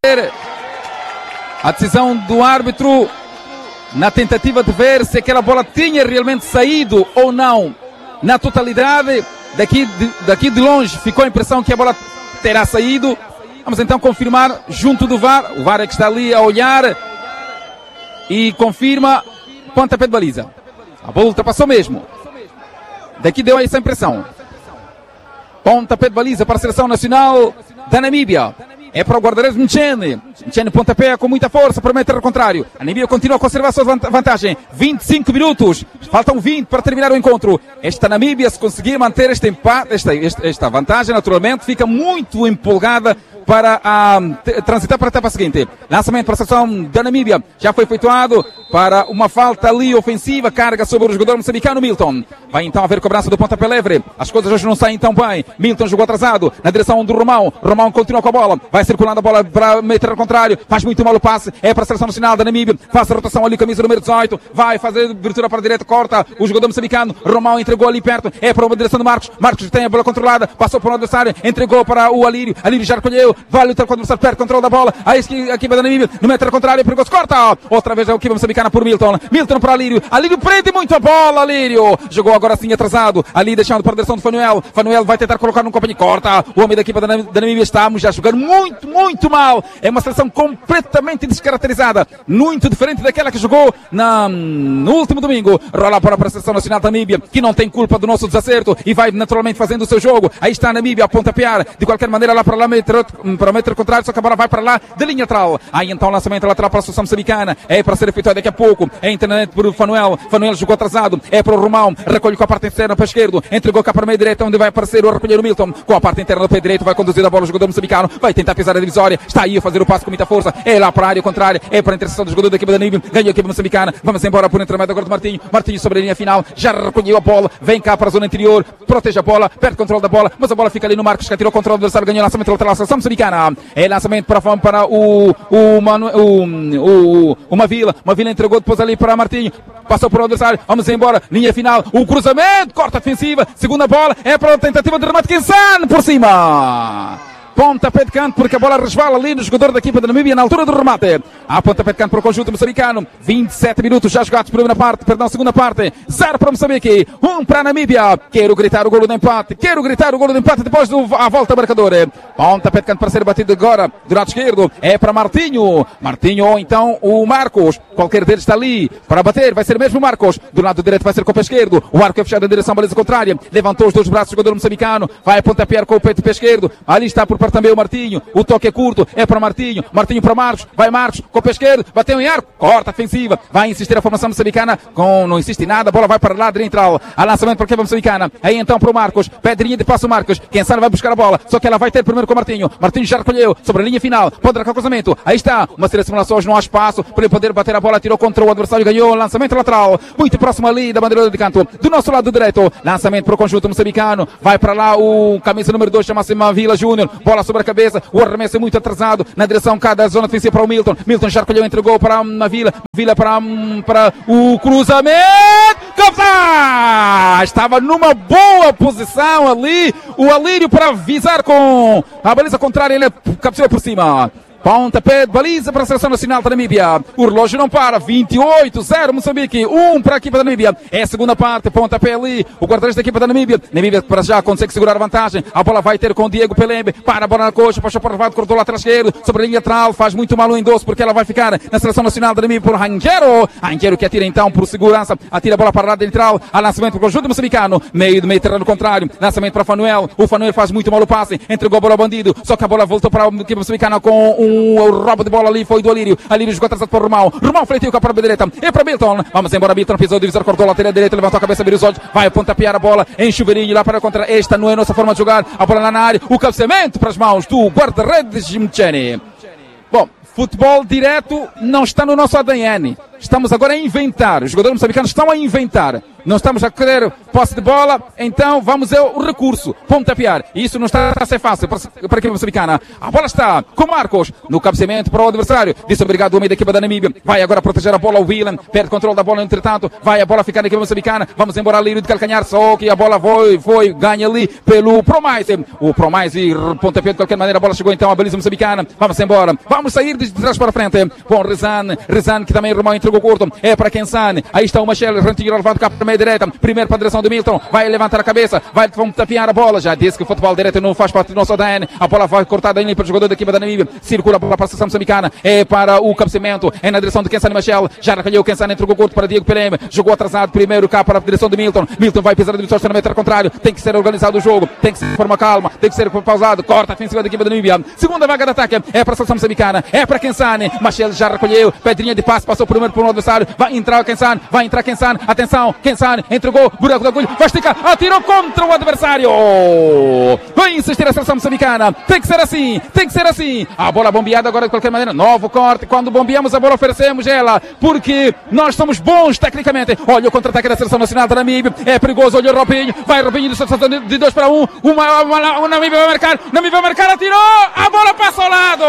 A decisão do árbitro na tentativa de ver se aquela bola tinha realmente saído ou não na totalidade. Daqui de longe ficou a impressão que a bola terá saído. Vamos então confirmar junto do VAR. O VAR é que está ali a olhar e confirma pontapé de baliza. A bola ultrapassou mesmo. Daqui deu essa impressão. Pontapé de baliza para a seleção nacional da Namíbia. É para o guarda-redes Mchene. Mchene pontapé com muita força para meter ao contrário. A Namíbia continua a conservar a sua vantagem. 25 minutos. Faltam 20 para terminar o encontro. Esta Namíbia, se conseguir manter este empate, esta vantagem, naturalmente, fica muito empolgada para transitar para a etapa seguinte. Lançamento para a seleção da Namíbia. Já foi efetuado para uma falta ali ofensiva. Carga sobre o jogador moçambicano Milton. Vai então haver cobrança do pontapé livre. As coisas hoje não saem tão bem. Milton jogou atrasado na direção do Romão. Romão continua com a bola. Vai circulando a bola para meter ao contrário. Faz muito mal o passe. É para a seleção nacional da Namíbia. Faz a rotação ali, camisa número 18. Vai fazer abertura para a direita. Corta o jogador moçambicano. Romão entregou ali perto. É para uma direção do Marcos. Marcos tem a bola controlada. Passou para o adversário. Entregou para o Alírio. Alírio já recolheu. Vai lutar com o adversário. Perde controle da bola. A equipa da Namíbia. No metro ao contrário. Perigoso. Corta. Outra vez a equipa moçambicana por Milton. Milton para Alírio. Alírio prende muito a bola. Alírio. Jogou agora sim atrasado. Ali deixando para a direção do Fanuel. Fanuel vai tentar colocar num companheiro. Corta. O homem da equipa da Namíbia. Estamos já jogando muito mal. É uma seleção completamente descaracterizada. Muito diferente daquela que jogou no último domingo. Rola para a seleção nacional da Namíbia, que não tem culpa do nosso desacerto e vai naturalmente fazendo o seu jogo. Aí está a Namíbia a pontapear. De qualquer maneira, lá para lá, para o metro contrário, só que a bola vai para lá da linha lateral. Aí então o lançamento lateral para a seleção moçambicana. É para ser efetuado daqui a pouco. É internet por o Fanuel. Fanuel jogou atrasado. É para o Romão. Recolhe com a parte interna para a esquerda. Entregou cá para a meia direita, onde vai aparecer o recolher Milton. Com a parte interna do pé direito, vai conduzir a bola o jogador moçambicano. Vai tentar pisar a divisória. Está aí a fazer o passo com muita força. É lá para a área contrária. É para a interseção do jogador da equipa da Namíbia. Ganhou a equipa moçambicana. Vamos embora por intermédio agora do Martinho. Martinho sobre a linha final. Já recolheu a bola. Vem cá para a zona interior. Protege a bola. Perde controle da bola. Mas a bola fica ali no Marcos, que tirou o controle do adversário. Ganhou o lançamento lateral. Seleção moçambicana. É lançamento para o Mavila. Mavila entregou depois ali para Martinho. Passou por o adversário. Vamos embora. Linha final. O cruzamento. Corta ofensiva. Segunda bola. É para a tentativa de remate. Kinsan por cima. Pontapé de canto, porque a bola resvala ali no jogador da equipa da Namíbia na altura do remate. Há pontapé de canto para o conjunto moçambicano. 27 minutos já jogados, segunda parte. 0 para Moçambique, 1 para a Namíbia. Quero gritar o golo de empate. Depois da volta ao marcador. Pontapé de canto para ser batido agora do lado esquerdo. É para Martinho. Martinho ou então o Marcos. Qualquer deles está ali para bater. Vai ser mesmo o Marcos. Do lado direito vai ser com o pé esquerdo. O arco é fechado em direção à baliza contrária. Levantou os dois braços o jogador moçambicano. Vai a pontapear com o peito do pé esquerdo. Ali está por também o Martinho, o toque é curto, é para Martinho para Marcos, vai Marcos, com o pé esquerdo, bateu em arco, corta ofensiva, vai insistir a formação moçambicana, não insiste em nada, a bola vai para lá de entral, a lançamento para a equipa moçambicana, aí então para o Marcos, pedrinha de passo o Marcos, quem sabe vai buscar a bola, só que ela vai ter primeiro com o Martinho já recolheu, sobre a linha final, pode dar com o cruzamento, aí está, uma série de simulações, não há espaço, para ele poder bater a bola, tirou contra o adversário, ganhou, lançamento lateral, muito próximo ali da bandeira de canto, do nosso lado direito, lançamento para o conjunto moçambicano, vai para lá o camisa número 2, chama-se Mavila Júnior, bola sobre a cabeça, o arremesso é muito atrasado na direção cá da zona defensiva para o Milton. Milton já recolheu, entregou para a Vila para o cruzamento. Estava numa boa posição ali o Alírio para visar com a baliza contrária, ele cabeceou por cima. Pontapé de baliza para a seleção nacional da Namíbia. O relógio não para. 28-0 Moçambique. 1 para a equipa da Namíbia. É a segunda parte. Pontapé ali. O guarda-redes da equipa da Namíbia. Namíbia para já consegue segurar a vantagem. A bola vai ter com o Diego Pelembe. Para a bola na coxa. Puxa para o lado. Cortou lateral esquerdo. Sobre a linha lateral. Faz muito mal o endosso porque ela vai ficar na seleção nacional da Namíbia por Anguero. Anguero que atira então por segurança. Atira a bola para a lado lateral. A lançamento para o conjunto moçambicano. Meio terreno contrário. Lançamento para Fanuel. O Fanuel faz muito mal o passe. Entregou a bola ao bandido. Só que a bola voltou para a equipa moçambicana com o roubo de bola ali foi do Alírio. Alírio jogou atrasado para o Romão. Romão fletiu com a própria direita. É para Milton. Vamos embora. Milton pisou o divisor, cortou a lateral direita, levantou a cabeça, abriu os olhos. Vai pontapear a bola em chuveirinho lá para contra. Esta não é a nossa forma de jogar. A bola lá na área. O cabeceamento para as mãos do guarda-redes Mchene. Bom, futebol direto não está no nosso ADN. estamos agora a inventar. Os jogadores moçambicanos estão a inventar. Não estamos a querer posse de bola, então vamos ao recurso, pontapear. E isso não está a ser fácil para a equipa moçambicana. A bola está com Marcos, no cabeceamento para o adversário. Disse obrigado o homem da equipa da Namíbia. Vai agora proteger a bola o Willan, perde controle da bola entretanto. Vai a bola ficar na equipa moçambicana. Vamos embora ali de calcanhar, só que a bola foi, ganha ali pelo Promise. O Promise pontapeia de qualquer maneira, a bola chegou então à baliza moçambicana. Vamos embora, vamos sair de trás para frente. Com Rezan que também Romão entregou curto. É para Kensan. Aí está o Machel, Rantinho levando cá para a meia direita. Primeiro para a direção do Milton. Vai levantar a cabeça. Vai tapear a bola. Já disse que o futebol direto não faz parte do nosso ADN. A bola vai cortada ali para o jogador da equipa da Namíbia. Circula a bola para a seleção moçambicana. É para o cabeceamento. É na direção de Kensan e Machel. Já recolheu o Kensan, entregou curto para Diego Peleme. Jogou atrasado primeiro cá para a direção do Milton. Milton vai pisar de na metro contrário. Tem que ser organizado o jogo. Tem que ser de forma calma. Tem que ser pausado. Corta a ofensiva da equipa da Namíbia. Segunda vaga de ataque. É para a seleção moçambicana. É para Kensan. Machel já recolheu. Pedrinha de passe. Passou primeiro por um adversário. Vai entrar Kensan. Atenção. Kensan entregou. Buraco da agulha. Vai esticar. Atirou contra o adversário. Vai insistir a seleção moçambicana. Tem que ser assim. A bola bombeada agora de qualquer maneira. Novo corte. Quando bombeamos a bola, oferecemos ela. Porque nós somos bons tecnicamente. Olha o contra-ataque da seleção nacional da Namíbia. É perigoso. Olha o Robinho. Vai Robinho de 2 para 1. O Namíbia vai marcar. Atirou. A bola passa ao lado.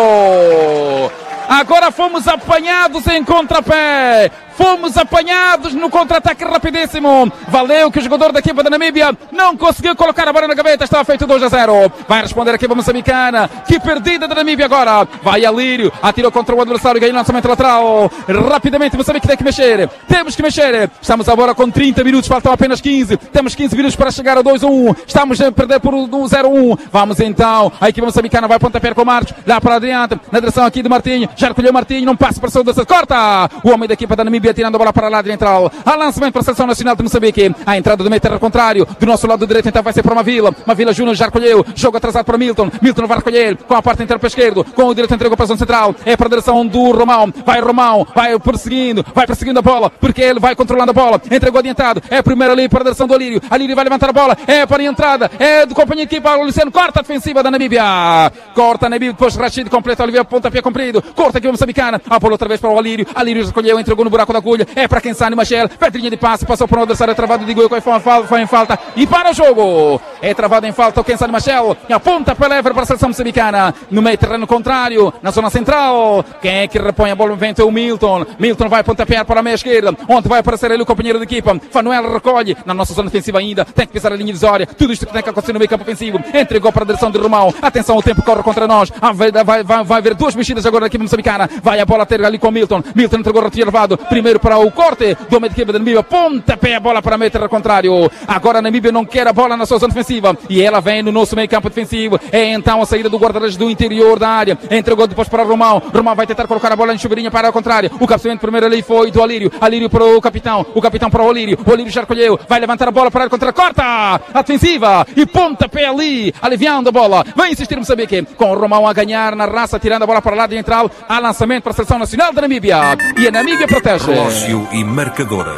Agora fomos apanhados em contrapé. Fomos apanhados no contra-ataque rapidíssimo. Valeu que o jogador da equipa da Namíbia não conseguiu colocar a bola na gaveta. Estava feito 2-0. Vai responder a equipa moçambicana. Que perdida da Namíbia agora. Vai Alírio. Atirou contra o adversário. Ganhou lançamento lateral. Rapidamente Moçambique tem que mexer. Temos que mexer. Estamos agora com 30 minutos. Faltam apenas 15. Temos 15 minutos para chegar a 2-1. Estamos a perder por 0-1. Vamos então. A equipa moçambicana vai pontapear com o Marcos. Lá para adiante. Na direção aqui de Martinho. Já recolheu Martinho. Não passa para o seu. Corta. O homem da equipa da Namíbia tirando a bola para lá de entral. A lançamento para a seleção nacional de Moçambique. A entrada do meio terra contrário. Do nosso lado direito então vai ser para Mavila. Mavila Júnior já recolheu. Jogo atrasado para Milton. Milton vai recolher com a parte inteira para a esquerda. Com o direito entregou para a zona central. É para a direção do Romão. Vai perseguindo a bola. Porque ele vai controlando a bola. Entregou adiantado. É primeiro ali para a direção do Alírio. Alírio vai levantar a bola. É para a entrada. É do companheiro de equipa. O Luciano corta a defensiva da Namíbia. Corta a Namíbia. Depois Rashid completa. Olivia pontapé comprido. Corta aqui o moçambicana. A bola outra vez para o Alírio. Alírio recolheu. Entregou no buraco da agulha. É para Kensan e Machel. Pedrinha de passe. Passou para o adversário travado de Goi. Foi em falta. E para o jogo. É travado em falta o Kensan e Machel. E aponta para lever para a seleção moçambicana. No meio terreno contrário. Na zona central. Quem é que repõe a bola no vento é o Milton. Milton vai pontapear para a meia esquerda. Onde vai aparecer ali o companheiro de equipa. Fanuel recolhe. Na nossa zona defensiva ainda. Tem que pisar a linha divisória. Tudo isto que tem que acontecer no meio campo ofensivo. Entregou para a direção de Romão. Atenção, o tempo corre contra nós. Vai haver duas mexidas agora da equipa moçambicana. Vai a bola ter ali com o Milton. Milton entregou retirado. Primeiro para o corte do homem de equipa da Namíbia. Pontapé a bola para a meio terra contrário. Agora a Namíbia não quer a bola na sua zona defensiva. E ela vem no nosso meio campo defensivo. É então a saída do guarda-redes do interior da área. Entregou depois para o Romão. Romão vai tentar colocar a bola em chuveirinha para o contrário. O cabeceamento primeiro ali foi do Alírio. Alírio para o capitão. O capitão para o Alírio. O Alírio já recolheu. Vai levantar a bola para a contra. Corta a defensiva. E pontapé ali. Aliviando a bola. Vai insistir Moçambique. Com o Romão a ganhar na raça. Tirando a bola para lá de entral. Há lançamento para a seleção nacional da Namíbia. E a Namíbia protege. Relógio e marcadora.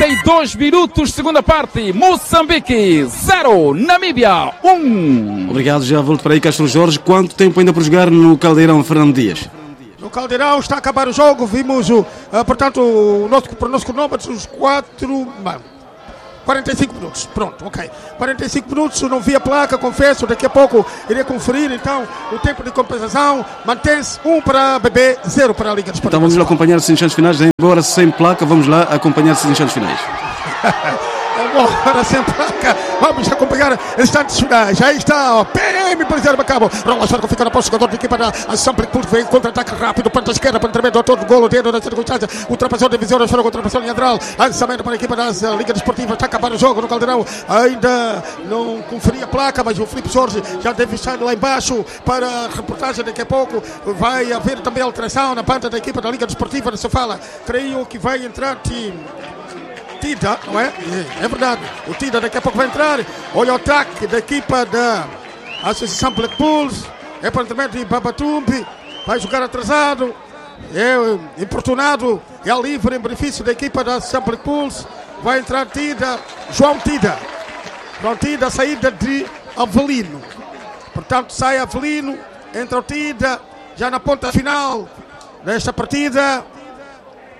32 minutos, segunda parte. Moçambique 0, Namíbia 1. Obrigado, já volto para aí, Castro Jorge. Quanto tempo ainda por jogar no Caldeirão, Fernando Dias? No Caldeirão está a acabar o jogo. Vimos, portanto, o nosso cronômetro, os 45 minutos, pronto, ok. 45 minutos, não vi a placa, confesso, daqui a pouco irei conferir, então, o tempo de compensação mantém-se 1 para a BB, 0 para a Liga dos Esportes. Então vamos lá acompanhar os instantes finais, embora sem placa, vamos lá acompanhar os instantes finais. Agora sem placa, vamos acompanhar instantes finais. Aí está, PM para dizer acabou. Rola Sarco fica na posse, jogador de equipa da Sample Pulse, vem contra-ataque rápido, ponta esquerda, para tremendo, autor do golo, dedo na circunstância, ultrapassou a divisão, chorou ultrapassou a linha lateral, lançamento para a equipa da Liga Desportiva, está a acabar o jogo no Caldeirão, ainda não conferia a placa, mas o Filipe Jorge já deve estar lá embaixo para a reportagem daqui a pouco. Vai haver também alteração na banda da equipa da Liga Desportiva, não se fala, creio que vai entrar Tida, não é? É verdade. O Tida daqui a pouco vai entrar. Olha o ataque da equipa da Associação Black Bulls. É aparentemente de Babatumbi. Vai jogar atrasado. É importunado. É livre em benefício da equipa da Associação Black Bulls. Vai entrar Tida. João Tida. João Tida, saída de Avelino. Portanto, sai Avelino. Entra o Tida. Já na ponta final desta partida.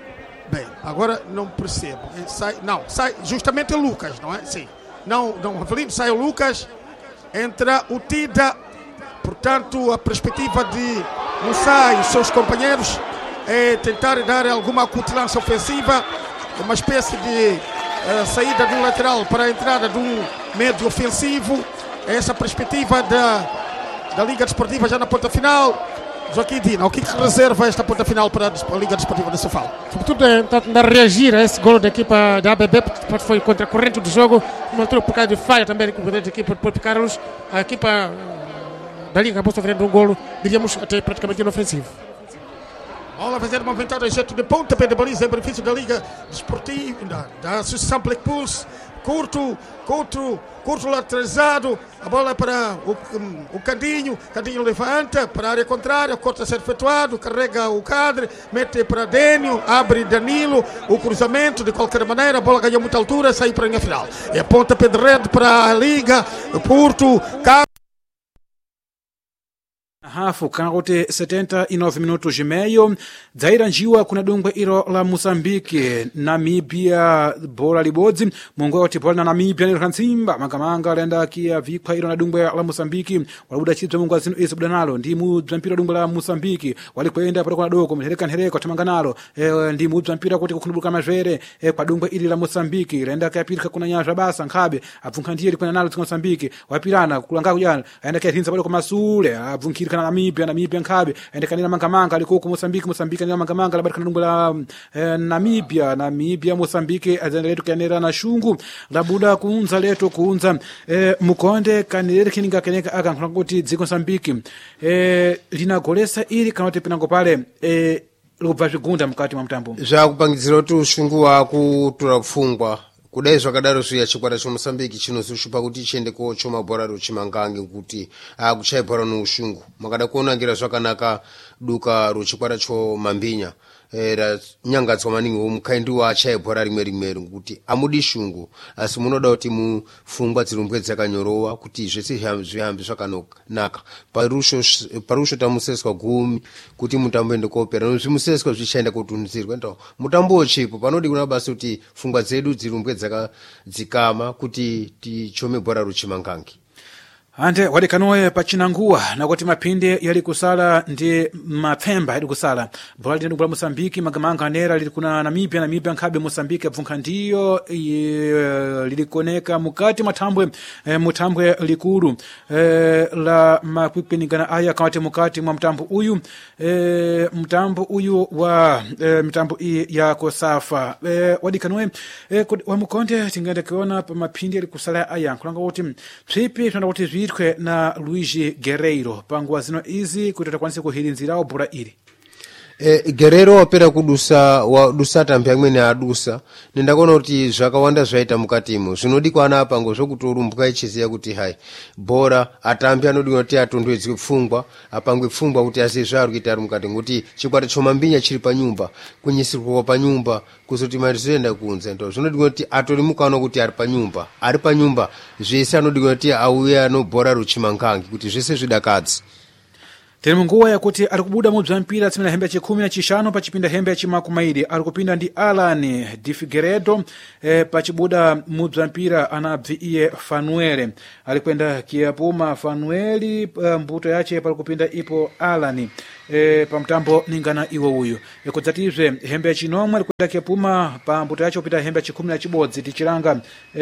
Bem, agora não percebo. Sai justamente o Lucas, não é? Sim. Não, Avelino, sai o Lucas, entra o Tida. Portanto, a perspectiva de Musa e os seus companheiros é tentar dar alguma acutilância ofensiva, uma espécie de saída de um lateral para a entrada de um médio ofensivo. Essa perspectiva da Liga Desportiva já na ponta final. Joaquim Dina, o que reserva esta ponta final para a Liga Desportiva de Sofala? Sobretudo tentar reagir a esse gol da equipa da ABB, porque foi contra a corrente do jogo, uma altura por causa de falha também da equipa de Porto Carlos. A equipa da Liga acabou sofrendo um golo, diríamos até praticamente inofensivo. Bola a fazer uma aventada, jeito de pontapé de baliza em benefício da Liga Desportiva, da Associação Black Pulse. Curto lateralizado, a bola para o Candinho levanta para a área contrária, o corte a ser efetuado, carrega o Cadre, mete para Dênio, abre Danilo, o cruzamento, de qualquer maneira, a bola ganhou muita altura, sai para a linha final. É pontapé de rede para a Liga, Porto, hafu kana kuti 79 minutos e meio dzairanjiwa kuna dungwe iro la Moçambique Namíbia bola libodzi mungo kuti bola na Namíbia lero kansimba makamanga lenda kia vikwa iro na dungwe la Moçambique walibuda chitwa mungu azino iso budanalo ndi mudzwampira dungwe la Moçambique walikwenda pale kuna doko mhereka tamanganalo ndi mudzwampira kuti kukhunduka mazvere kwa dungwe ili la Moçambique lenda kapirika kuna nyanja basa nkhabe abvunkandiye likwena nalo tsi Moçambique wapirana kulanga kujana aenda katinza pale kwa masule abvunkirika Namíbia nkhabe ende kanina mangamanga aliko ku Moçambique kanina mangamanga labarika ndumbo la Namíbia Moçambique azendeletu kanera na shungu labuda kuunza leto kuunza mukonde kanere kininga keneka akankhala kuti dziko Moçambique linagolesa ili kanoti pinango pale lubva zvigunda mukati mwa mtambo zvakupangizira kuti ushungu wakutura kufungwa kudai zvakadaro zviya chikwata cheMoçambique chinozoshupa kuti chiende kochoma bhora rochimangange kuti akuchaya bhora noushungu makada kuonangira zvakanaka duka rochikwata chomambinya nyangadzwa maningi womukaindi waachaya bhora rimwe kuti amudi shungu asi munoda kuti mufungwa dzirumbwe dzakanyorowa kuti zvese zvihambe zvakanaka parusho tamuseswa gumi kuti mutambo ende koopera zvimuseswa zvichaenda kotunisirwa ndo mutambo uchipo panodi kuna basa kuti fungwa dzedu dzirumbwe dzakadzikama kuti tichome bhora rochimangange ante wadekanoe pachinanguwa nakuti mapinde yali kusala ndi mapfemba yali kusala bhola lino bula Moçambique magamanga anera lili kuna Namíbia nkhabe Moçambique abvunkha ndiyo lilikoneka mukati muthambwe likulu la makwikweningana aya kawati mukati mwa mtambo uyu wa mitambo ya kosafa wadekanoe wamukonde tingenda kiona pa mapinde yali kusala aya nkulanga kuti psipi tunda kuti vitwe na Luigi Guerreiro panguwa zino izi kuti atakwanise kuhirinzirawo bhora ili Guerreiro wapera wadusa tambi amene adusa nindakona kuti zvakawanda zvaita mukatimo zvinodikwana apango zvokuti urumbuka ichiziya kuti hai bhora atambi anodikwa kuti atondwedzwe pfungwa apangwe pfungwa kuti aziye zvaari kuita ari mukati ngoti chikwata chomambinya chiri panyumba kunyisirwa panyumba kuzoti mari zoenda kunze ndo zvinodikwa kuti atori mukano kuti ari panyumba zvese anodikwa kuti auye anobhora rochimangange kuti zvese zvidakadzi tene munguwa yakuti ari kubuda mubzampira tsimena hembe yachikhumi na chishanu pachipinda hembe yachimakumairi ari kupinda ndi Alan Di Figueiredo pachibuda mubzampira anabvi iye Fanuele ari kwenda kiyapuma Fanueli mbuto yache pari kupinda ipo Alan pamtambo ningana iwo uyu kudzatizve hembe yachinomwe ari kwenda kiyapuma pa mbuto yache kupita hembe yachikhumi na chibodzi tichiranga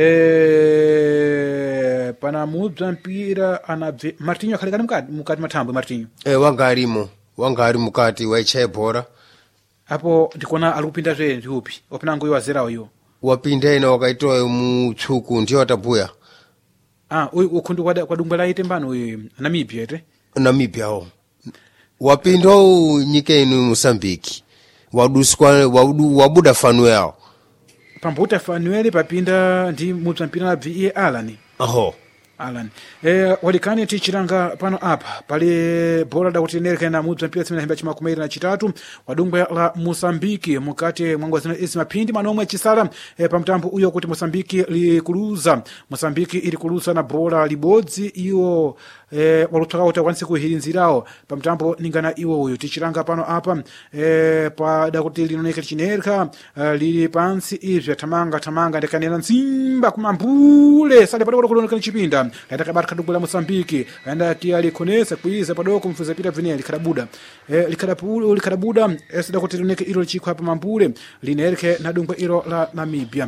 pana mubzampira anabvi Martinho akhalekani mukati mathambo Martinho wanga ari mukati waichaya bhora apo ndikuona ari kupinda zve ndiupi wapinango iwo azerawo iwo wapinda ina wakaitowa mutsvuku ndiyo watabuya uyu ukhundu kwa dungwe laite mbano uyu Namíbia ete Namíbiawo wapinda nyika inu Moçambique wabuda Fanuele pambuta Fanuele papinda ndi mubzampira nabvi iye Alan walikani tichiranga pano apa pali bhola dakuti nereka na mubzampira tsimene hembe yachimakumairi na chitatu wadungwe la Moçambique mukati mwangwa zino isi mapindi manomwe chisala pamtambo uyo kuti Moçambique ili kuluza na bhola libodzi iwo walutaka kuti akwanise kuhirinzirawo pa mtambo ningana iwo uyu tichilanga pano apa pada kuti linoneka lichinereka lili pansi izvi athamanga ndikanena nzimba kumambule sale padoko kuloneka lichipinda latakabata kadugwe la Mosambiki anda tia likonesa kuiza padoko mfuza pita vine likadabuda likadabuda esida kuti linoneka ilo lichikwa hapa mambule linereke na dungwe ilo la Namibia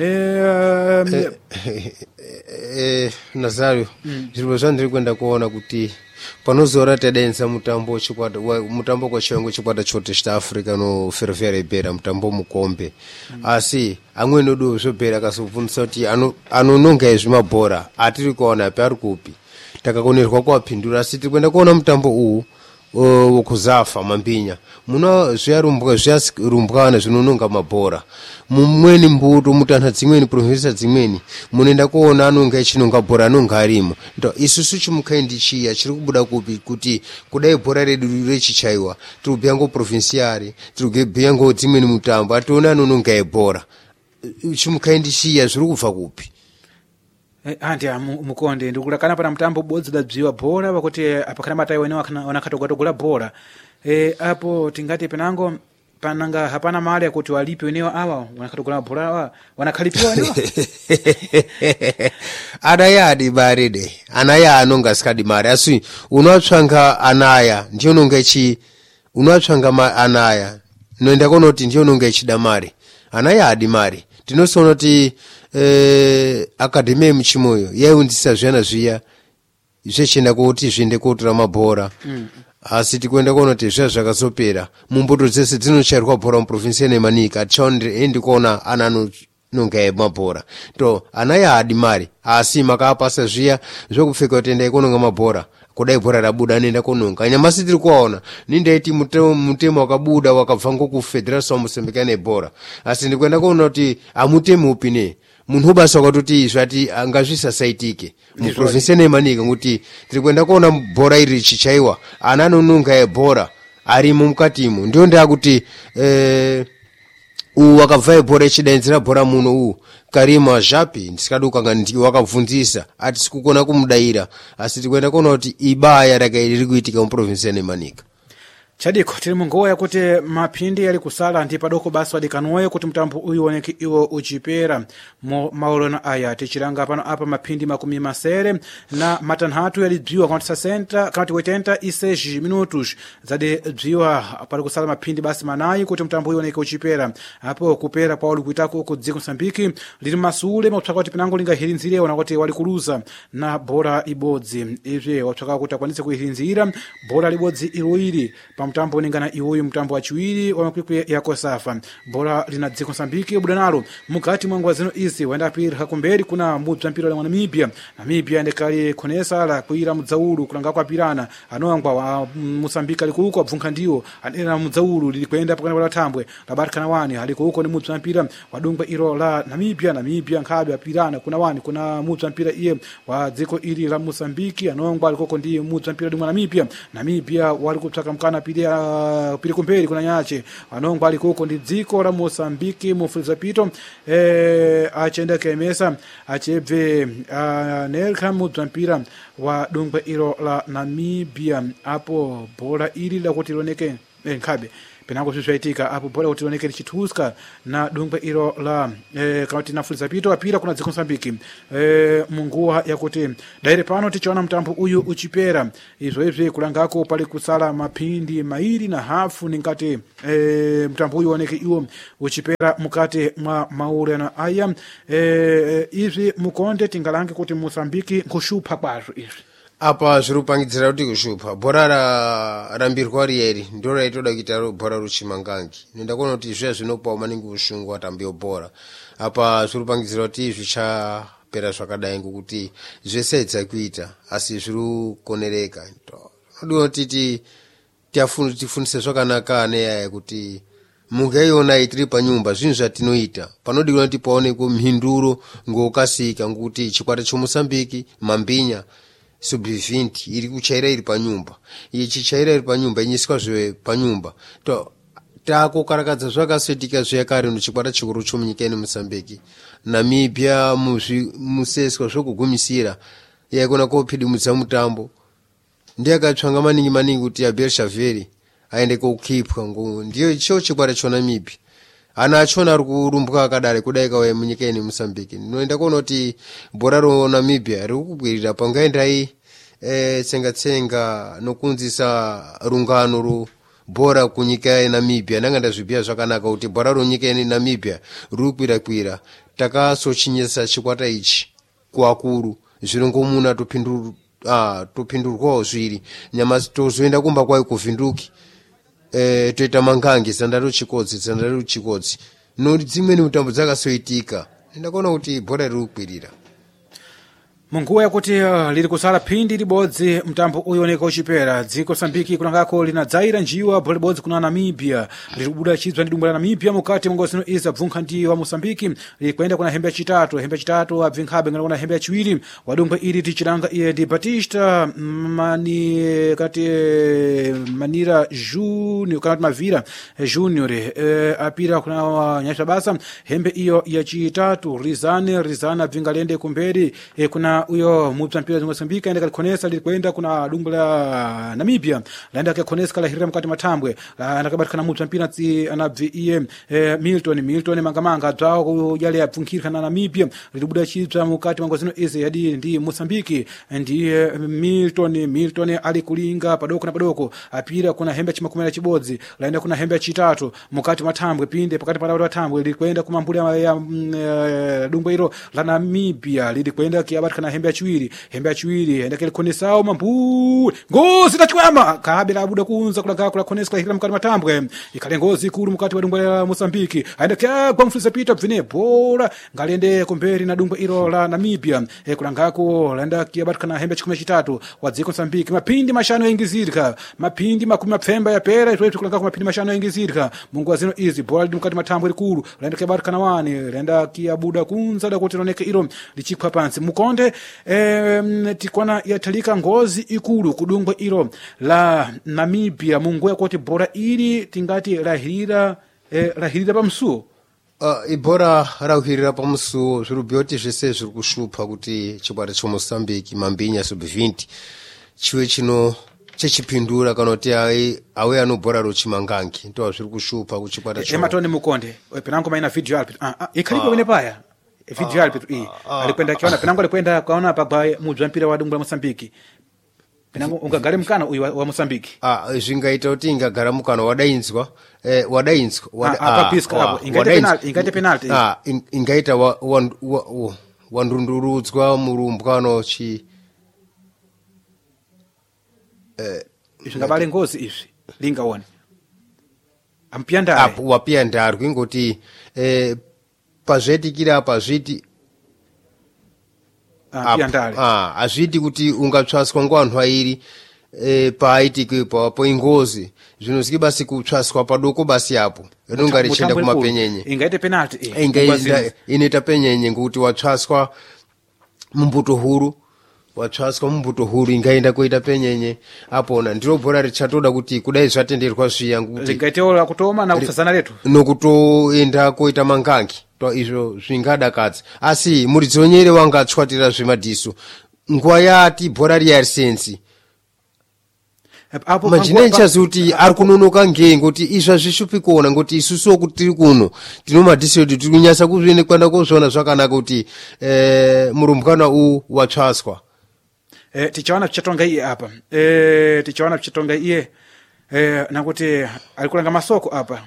Nazario zilipo zandiri kwenda kuona kuti panozora tedenza mutambo chikwata mutambo kwa chiongo chikwata chote chita Africa no Ferroviária Ibera mutambo mukombe asi amwene do zobera kasubvunisa kuti anononga ezvimabhora atiri kuona pari kupi takakonerwa kuwapindura asi tiri kwenda kuona mutambo uwu wokuzafa mambinya muno zviyarumbwana zvinononga mabhora mumweni mbuto mutanha dzimweni provinsa dzimweni munoenda kuona anonga echinonga bhora anonga arimo ndo isusu chimukaindi chiya chiri kubuda kupi kuti kudai bhora redu rechichaiwa tiri kubyango provinciari tiri kubyango dzimweni mutambo ationa anononga ebhora chimukaindi chiya zviri kubva kupi andi mukonde ndikulakana pana mtambo bodzi dabziwa bhora wakuti apakana matai wene wanakatogatogola bhora apo tingati penango pananga hapana mali yakuti walipi wenewa awa wanakatogola bhora awa wanakhalipiwa wenewa anayadi baride anaya anonga skadi mari asi unotsvanga anaya ndiyo nonga ichi unotsvanga anaya noenda konoti ndiyo nonga ichida mari anaya adi mari tinosona kuti akademi yemuchimoyo yayiundisa zviyana zviya zvechienda kuti zviende kotora mabhora asi tikuenda kuona kuti zviya zvakazopera mumbuto dzese dzinochairwa bhora muprovinsi yeNemanika tichaendi kuona ananonga mabhora to anaya adi mari asi makapasa zviya zvokupfeka kuti endai kunonga mabhora kudai bhora rabuda anoenda kunonga nyamasi tiri kuona nindaiti mutemo wakabuda wakabva ngokufederation Mozambique nebhora asi ndikuenda kuona kuti amutemo upi ne munhu ubasa wakatoti zvati angazvisasaitike muprovinsi yeNemanika kuti tiri kuenda kuona bhora iri richichaiwa ana anononga ebhora arimo mukatimo ndio ndakuti wakabva ebhora ichidainzira bhora muno uwu Karima Japi ndisikadukanga ndi wakabvunzisa ati sikukona kumudaira asi tikuenda kuona kuti ibaya rakairi kuitika muprovinsi yeNemanika chadiko tiri mungowa yakuti mapindi yali kusala ndi padoko basi wadikanoye kuti mtambo uyu woneke iwo uchipera maulona aya tichiranga pano apa mapindi makumi masere na matanhatu yali bziwa kwantisa senta kanti 86 minutos zade bziwa pali kusala mapindi basi manayi kuti mtambo uyu woneke uchipera apo kupera pa wali kuitako ku dziko Mosambiki lili masule mapsaka kuti pinango lingahirinzire wana kuti wali kuluza na bhora ibodzi izve wapsaka kuti akwanise kuhirinzira bhora libodzi iloili mtambo ningana iwoyu mtambo wachiwiri wa makwikwi ya Kosafa bora lina dziko Mosambiki budanalo mukati mwa zino izi waenda pili hakumberi kuna mudzi mpira la Namibia ndekali konesa la kuira mudzaulu kulanga kwa pirana anongwa wa Mosambiki aliko kwa bvunka ndio anena mudzaulu lilikwenda pakana wala tambwe la barkana wani aliko huko ni mudzi mpira wadungwa iro la Namibia nkabe pirana kuna wani kuna mudzi mpira iye wa dziko ili la Mosambiki anongwa aliko ndiye mudzi mpira duma Namibia walikutaka mkana pili kumberi kuna nyache anongwa aliko ndi dziko la Mosambiki mufuliza pito achenda kemesa achebve nelka mudzi mpira wa dungwa iro la Namibia apo bora ili la kuti loneke nkabe penango zvichaitika apo bora kuti loneke lichituska na dungwe iro la kana tinafuliza pito apira kuna dziko Mosambiki munguwa yakuti daire pano tichaona mtambo uyu uchipera izvo kulangako pali kusala mapindi mairi na hafu ningati mtambo uyu woneke iwo uchipera mukati mwa maulana aya izvi mukonde tingalange kuti Mosambiki kushupa kwazvo izvi apa zvirupangidzira kuti kushupa bhora rambirwa riyeri ndo raitoda kuita bhora ruchimangangi ndakona kuti zviya zvinopawo maningi ushungu atambiwo bhora apa zvirupangidzira kuti zvichapera zvakadai ngokuti zvese dzakuita asi zviri kuonereka nodiwa kuti tifundise zvakanaka nenyaya kuti mungaiona tiri panyumba zvinhu zvatinoita panodiwa kuti paonekwe mhinduro ngokasika ngokuti chikwata cheMosambiki mambinya sub-20 iri kuchaira iri panyumba ichichaira iri panyumba inyiswa zve panyumba takukarakadza zvakasoitika zveyakare chikwata chikuru chomunyika yeMosambiki Namibia museswa zvokugumisira yaikona kopidimudza mutambo ndiye akatsvanga maningi kuti Abel Xavier aende kokhipwa ndiyo icho chikwata cha Namibia ana achona ari kurumbuka akadare kudai kauya munyika ine Mozambique. Ndinoenda kuona kuti bhora ro Namibia riri kubwirira pangaendai tsenga nokunzisa rungano ro bhora kunyika yeNamibia. Ndanga ndazvibhiya zvakanaka kuti bhora ro nyika yeNamibia riri kwira takasochinyisa chikwata ichi kuakuru zvirongomuna topindurwawo zviri nyama tozoenda kumba kwayo kuvhinduki toita mangange zandaro chikodzi noti dzimweni mutambo dzakasoitika. Ndakuona kuti bhora riri kukwirira munguwa yakuti liri kusala phindi libodzi mtambo uyoneka uchipera dziko Mozambique kulangako linadzaira njiwa bhora libodzi kuna Namibia liri kubuda chidzwa ndi dumbo la Namibia mukati mongosino iza abvunkha ndi wa Mozambique liri kuenda kuna hembe yachitatu abvinkhabe ngana kuna hembe yachiwiri wadumbo ili tichilanga iye ndi Batista Manira Junior kana Mavira Junior apira kuna nyasha basa hembe iyo yachitatu Rizana abvingalende kumberi kuna uyo mupira wa Mozambique enda kalikonesa likwenda kuna dumbo la Namibia laenda kakonesa kala hirira mkati matambwe anakabatikana mupira anabvi iye Milton mangamanga dzao kujale apfunkira na Namibia libuda chipsa mukati mangozino ize yadi ndi Mozambique ndiye Milton ali kulinga padoko apira kuna hembe chimakumela chibodzi laenda kuna hembe chitatu mukati matambwe pinde pakati pa matambwe likwenda kumambula ya dumbo ilo la Namibia likwenda kiabatikana hembe achiwiri enda kalikonesa mambu ngozi tachikwama kabela abuda kunza kula konesa hira mukati matambwe ikale ngozi kulu mukati wa dumbo la Mozambique aenda kwa mfulisa Peter vine bora ngalende kumberi na dumbo ilo la Namibia kulangako laenda kiabatikana hembe chikumi chitatu wa dziko Mozambique mapindi mashano ingizirika mapindi makumi mapfemba ya pera itwetu kulangako mapindi mashano ingizirika mungu wazino izi bora ndi mukati matambwe likulu laenda kiabatikana wani laenda kiabuda kunza da kuti loneke ilo lichikwa pansi mukonde tikwana yatalika ngozi ikulu kudungwe ilo la Namibia mungu yakuti bora ili tingati lahirira pamsuo ibhora rauhirira pamusuo zvirubhiyoti zvese zviri kushupa kuti chikwata cha Mozambique mambinya sub-20 chiwe chino chechipindura kana kuti awe anobhora rochimangangi ndo zviri kushupa kuchikwata cha ematone mukonde penango maina video alpi ikalipo wene paya video alpi alikwenda kiona penango alikwenda kaona pagwa mudzi mpira wa dumbo la Mozambique penango ungagare mukana uyu wa Mozambique zvingaita kuti ingagara mukana wadainzwa ingate penalty ingaita wandundurudzwa murumbwano chi zvingabale ngozi izvi lingaone ampiyandare wapiyandare kwingoti pazvetikira pazviti azviti kuti ungatsvaswa ngevanhu vairi paaitike papo ingozi zvinoziki basi kutsvaswa padoko basi apo inonga richienda kumapenyenye ingaite penalty inoita penyenye ngekuti watsvaswa mumbuto huru ingaenda kuita penyenye apona ndiro bhora richatoda kuti kudai zvatenderwa zviya ngekuti ingaiteola kutoma na kutsazana letu nokutoenda koita mangangi izvo zvingadakadza asi Muridzonyere wangatswatira zvemadhiso nguva yati bhora riyarisensi majina ichazi kuti ari kunonoka ngei ngoti izva zvishupi kuona ngoti isusuwo kuti tiri kuno tino madhiso edu tiri kunyasa kuzviene kwanda kozviona zvakanaka kuti murumbwana watsvaswa tichaona chichatonga iye apa nakuti ari kulanga masoko apa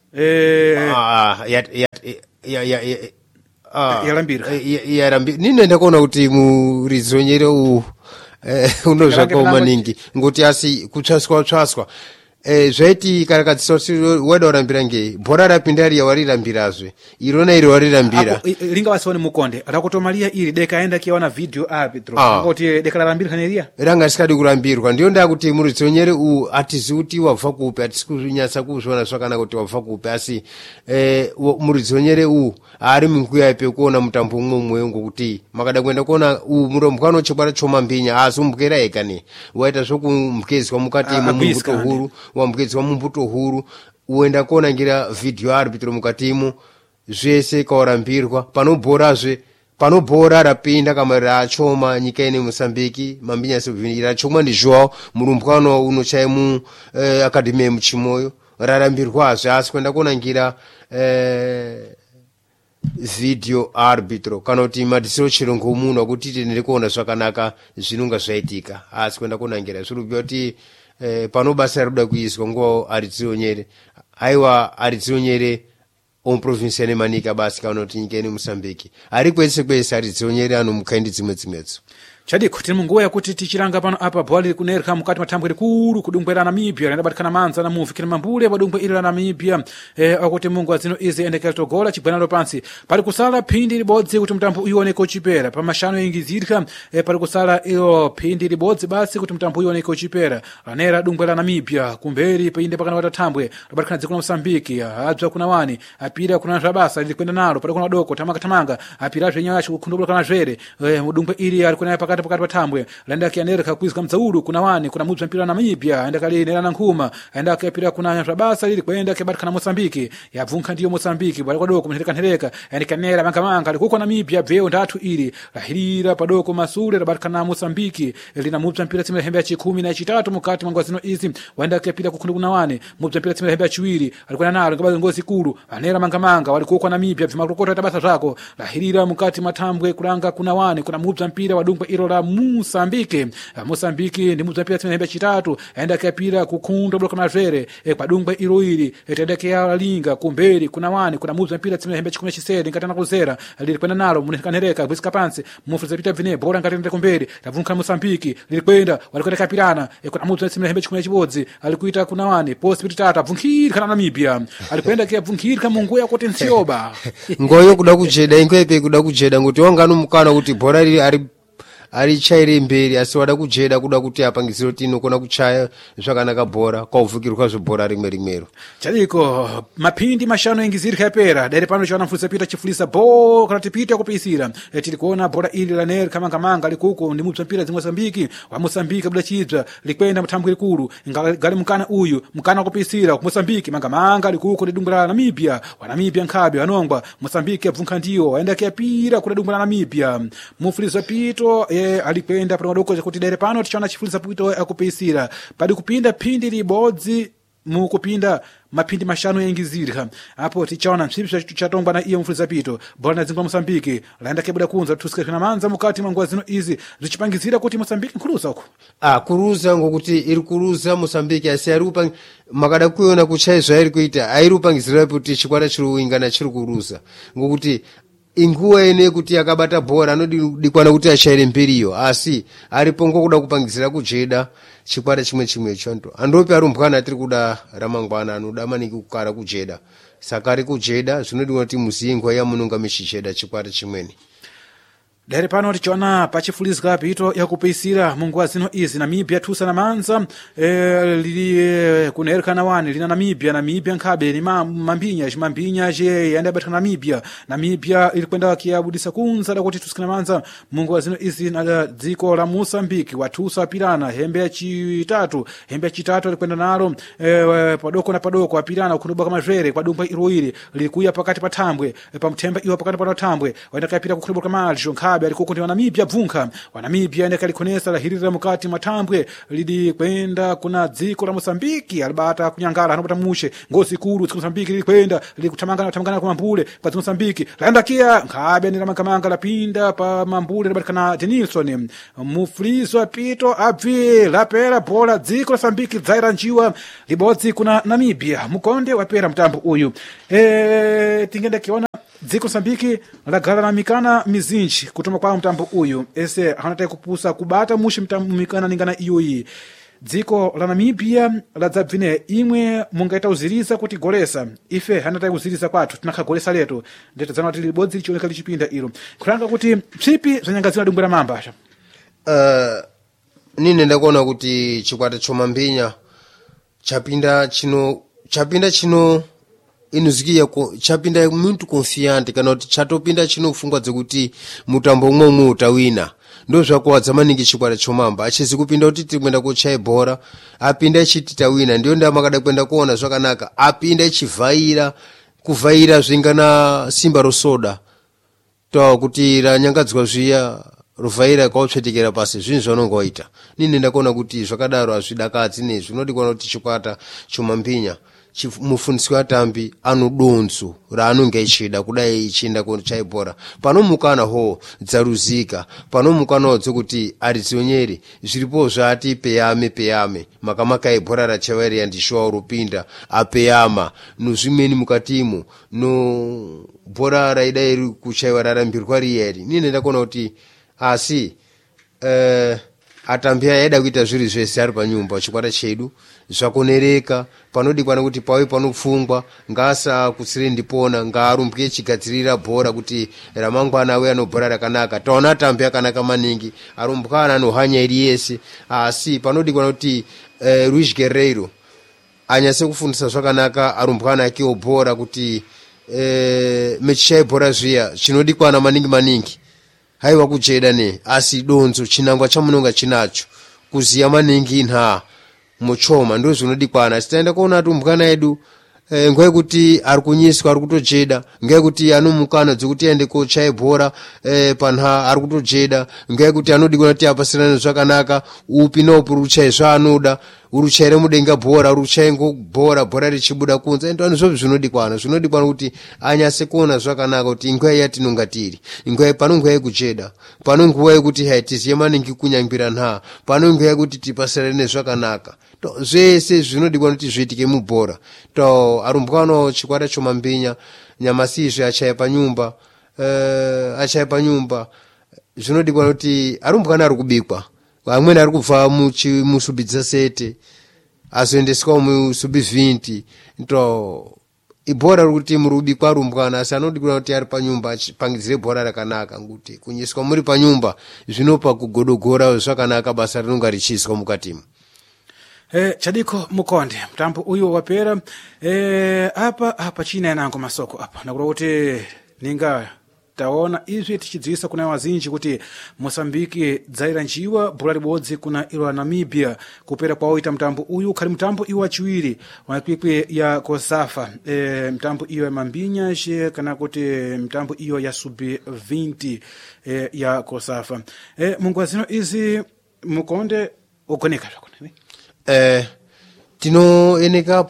yarambira ninoenda kuona kuti Muridzonyere unozvakawo maningi ngoti asi kutsvaswa zvaiti karakadzisa kuti waida kurambira ngei bhora rapinda riya warirambirazve irona iri warirambira lingavasione mukonde rakutomalia iri deka aenda kiona video apitro kuti deka larambira kaneriya ranga risikadi kurambirwa ndiyo ndakuti Muridzonyere atizi kuti wabva kupi atisi kunyasa kuzviona zvakanaka kuti wabva kupi asi Muridzonyere ari munguya pekuona mutambo umwe ngokuti makada kuenda kuona murombwano chikwata chomambinya azombukera eka ne waita zvokumbukezwa mukati mumbuto huru wambukezwa mumbuto huru uenda kuona ngira video arbitro mukatimo zvese kawarambirwa panobhorazve pano bhora rapinda kama rachoma nyika ine Mosambiki Mambinya Silvini rachoma ndi João mulumbwano uno chaimu akademi muchimoyo rarambirwazve asi kwenda kunangira video arbitro kana kuti madisiro chirungu munhu akuti tiniri kuona zvakanaka zvinonga zvaitika asi kwenda kunangira zviri kuti pano basa rikuda kuizwa nguva aridzionyere aiwa aridzionyere province ne manika basi kana kuti nyika ine Mosambiki ari kwese kwese aridzionyere anomukaindi dzimwedzo chadiko tiri munguva yakuti tichiranga pano apa bhola riri kunereka mukati mathambwe rikuru kudumbwe ra Namibia rinabatikana manza na mufikira mambule padumbwe iri la Namibia akuti munguva zino izi endekera togola chigwanano pansi pali kusala phindi libodzi kuti mutambo uioneke uchipera pamashano ingizirika pali kusala iyo phindi libodzi basi kuti mutambo uioneke uchipera lanera dumbwe la Namibia kumberi painde pakana watathambwe labatikana dziko la Mosambiki adzwa kuna wani apira kuna rabasa lili kwenda nalo pali kuna doko tamanga apira zvenyayo yacho kukhundubula kana zvere mudumbwe iri ali kuna pakati pathambwe laenda kianereka kuizika mdzaulu kuna wani kuna mudzi mpira na Namibia aenda kali nera na nkhuma aenda kapira kuna rabasa lili kwenda kebatikana Mosambiki yabvunka ndiyo Mosambiki bali kwadoko mhereka aenda kanera mangamanga ali kuko Namibia veo ndatu ili lahirira padoko masule labatikana Mosambiki lina mudzi mpira timira hembe ya 13 mukati mwa zino izi waenda kapira kukhundu kuna wani mudzi mpira timira hembe ya 2 alikwenda nalo ngabazo ngozi kulu anera mangamanga wali kuko Namibia vimakokota tabasa zako lahirira mukati mathambwe kulanga kuna wani kuna mudzi mpira wadumbwe iro la Mosambiki ndi mudzi mpira timira hembe ya 3 aenda kapira kukhunda bloka mazvere padumbwe iro ili tendekea linga kumberi kuna wani kuna mudzi mpira timira hembe ya 17 ngatana kuzera lili kwenda nalo munikanereka bwisika pansi mufuriza pita vine bora ngatende kumberi lavunka Mosambiki lili kwenda walikwenda kapirana kuna mudzi timira hembe ya 11 alikuita kuna wani post pitata vunkiri kana Namibia alikwenda kia vunkiri kama munguya kote nsioba ngoyo kuda kujeda ingwepe kuda kujeda ngoti wangano mukana kuti bora riri ari chaire mberi asi wada kujeda kuda kuti apangiziro tino kona kuchaya zvakanaka bhora kwauvukirwa zvebhora rimwero chaliko maphindi mashano ingizirika yapera daire pano chana mfulisa pita chifulisa bo kana tipita kupisira tiri kuona bhora ili la ner kamanga likuko ndi mudzi mpira Mosambiki wa Mosambiki bula chibza likwenda mthambwe likulu ngali mukana uyu mukana kupisira ku Mosambiki mangamanga likuko ndi dumbwe la Namibia wa Namibia nkhabe anongwa Mosambiki abvunka ndiyo aenda kuyapira kuna dumbwe la Namibia mufulisa pito alikwenda pano doko kuti daire pano tichona chifulisa pito akupisira padi kupinda phindi libodzi mukupinda maphindi mashano yengizirika apo tichaona msipsa chatongwa na iyo mfulisa pito bora na dzingwa Mosambiki laenda kebuda kunza tusike kana manza mukati mwa zino izi zichipangizira kuti Mosambiki nkuluza uko kuruza ngokuti iri kuruza Mosambiki asi ari makada kuona kuchaizwa iri kuita airupangizira kuti chikwata chiri uingana chiri kuruza ngokuti inguwa ene kuti akabata bhora anodikwana kuti achaire mberiyo asi aripongo kuda kupangizira kujeda chikwata chimwe chonto andopi arumbwana atiri kuda ramangwana anoda maniki kukara kujeda saka ari kujeda zvinodiwa kuti muziye nguwa yamunonga michicheda chikwata chimweni daire pano tichona pachifulizika pito yakupisira munguwa zino izi Namibia tusa na manza lili kunereka na wani lina Namibia nkhabe ni mambinya je yanda batka Namibia ili kwenda kiabudisa kunza da kuti tusikana manza munguwa zino izi na dziko la Mosambiki watusa pirana hembe ya 3 ili kwenda nalo padoko apirana kunuba kama zvere padumba iroiri likuya pakati pathambwe pamthemba iwa pakati pathambwe waenda kapira kukhuluba kama aljo nkhabe alikuko ndi Namibia bvunka Namibia enda kalikonesa la hirira mukati mathambwe lidi kwenda kuna dziko la Mosambiki alibata kunyangala anopata mushe ngozi kulu dziko Mosambiki lili kwenda lili kutamangana kwa mambule pa dziko Mosambiki laenda kia nkhabe ni mangamanga lapinda pa mambule labatikana Denilson muflizo pito abvi lapera bola dziko la Mosambiki dzaira njiwa libodzi kuna Namibia mukonde wapera mtambo uyu tingenda kiona dziko Mosambiki lagala na mikana mizinji kutoma kwa mtambo uyu ese hanataka kupusa kubata mushi mtambo mikana ningana iyoyi dziko la Namibia ladzabvine imwe mungaita uziriza kuti golesa ife hanataka uziriza kwathu tinakagolesa leto ndete zana kuti libodzi lichioneka lichipinda ilo kulanga kuti psipi zanyangazina dumbwe la mambasha nine ndakuona kuti chikwata chomambinya chapinda chino inuzikia chapinda muntu confiante kana kuti chatopinda chinofungwa dzekuti mutambo umwe utawina ndo zvakuwadza maningi chikwata chomamba achizi kupinda kuti timwenda kuchaya bhora apinda ichiti tawina ndio ndamakada kwenda kuona zvakanaka apinda ichivhaira kuvhaira zvingana simba rosoda to kuti ranyangadzwa zviya ruvaira kautsvetekera pasi zvinhu zvanongoita nini ndakaona kuti zvakadaro hazvidakadzi nezvi zvinodi kuona kuti chikwata chomambinya mufundisi watambi anodonzo raanonge achida kudai ichienda kuchaibhora panomukana ho dzaruzika panomukanawo dzekuti aridzionyeri zviripo zvati peyame makamaka ibhora rachavari yandishowa rupinda apeyama nozvimweni mukatimo no bhora raidai kuchaiwa rarambirwa riyeri nini ndakaona kuti asi atambi aida kuita zviri zvese ari panyumba chikwata chedu zvakonereka panodikwana kuti pawe panopfungwa ngaasakutsire ndipona ngaarumbwe chigadzirira bhora kuti ramangwana awe anobhora rakanaka taona atambi akanaka maningi arumbwana anohanya iri yese asi panodikwana kuti Luis Guerreiro anyase kufundisa zvakanaka arumbwana akiwo bhora kuti mechi chaibhora zviya chinodikwana maningi haiwa kujeda ne asi donzo chinangwa chamunonga chinacho kuziya maningi nha muchoma ndo zvinodikwana sitaenda kuona atumbwana edu nguva yekuti ari kunyiswa ari kutojeda nguva yekuti anomukana dzekuti aende kochaibhora panha ari kutojeda nguva yekuti anodikwana kuti apasirane zvakanaka upi naupi ruchai zvaanoda uruchaire mudenga bhora uruchaingo bhora richibuda kunze endo anozvo zvinodikwana kuti anyase kuona zvakanaka kuti nguva yatinonga tiri nguva pano nguva yekujeda pano nguva yekuti haitiziye maningi kunyangwira nha pano nguva yekuti tipasirane zvakanaka zvese zvinodikwana kuti zviitike mubhora to arumbwana chikwata chomambinya nyamasizve achaya panyumba zvinodikwana kuti arumbwana ari kubikwa amweni ari kubva musubi dzasete azoendeswa musubi 20 to ibhora rikuti murubikwa arumbwana asi anodikwana kuti ari panyumba achipangidzire bhora rakanaka nguti kunyiswa muri panyumba zvinopa kugodogora zvakanaka basa rinonga richiiswa mukatimo. Chadiko Mukonde mtambo uyu wapera apa china yanango masoko apa nakura kuti ninga taona izvi tichidziwisa kuna wazinji kuti Mosambiki dzaira njiwa bhora libodzi kuna ilo Namibia kupera kwaoita mtambo uyu khali mtambo iwa chiwiri wanakwikwe ya Kosafa mtambo iyo ya Mambinya kana kuti mtambo iyo ya Subi 20 ya Kosafa mungwazino izi Mukonde ukoneka zvakona tinoeneka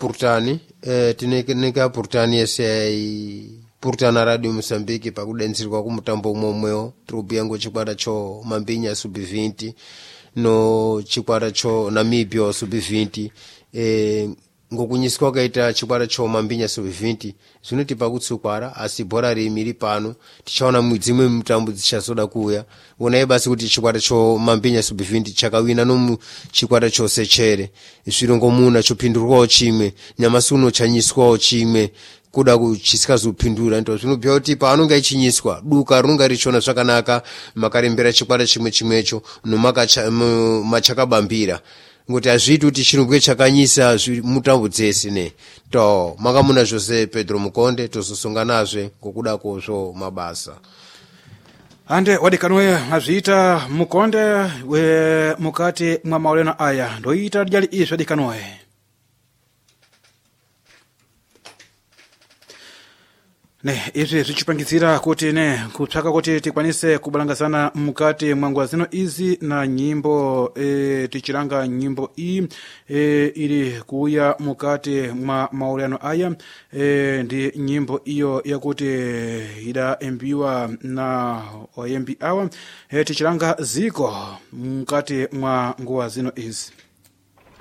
purtani yese purtana radio Mosambiki pakudenzerwa kumutambo umwewo tiriupiyango chikwata cho Mambinya Subi 20 no chikwata cho Namibia Subi 20 ngokunyiswa kaita chikwata cho Mambinya Subi 20 zvinotipa kutsukwara asi bhora rimiri pano tichaona mudzimwe mutambo dzichazoda kuuya unaye basi kuti chikwata cho Mambinya Subi 20 chakawina no chikwata cho Sechere zvirongo muna chopindurwawo chimwe nyamasuno chanyiswawo chimwe kuda kuchisikazopindura ndo zvinobhuya kuti paanonga ichinyiswa duka rinonga richona zvakanaka makarembera chikwata chimwecho machakabambira ngoti azviiti kuti chirumbwe chakanyisa mutambo dzese ne to makamuna zvose Pedro Mukonde tozosonganazve ngokuda kozvo mabasa ande wadikanwe azviita Mukonde we mukati mwa mauleno aya ndoita dyali izvi wadikanwe izvi zvichipangizira kuti kutsvaka kuti tikwanise kubalangazana mukati mwa zino izi na nyimbo tichiranga nyimbo iyi iri kuuya mukati mwa maulano aya ndi nyimbo iyo yakuti idaembiwa na oyembi awa tichiranga ziko mukati mwa nguwa zino izi.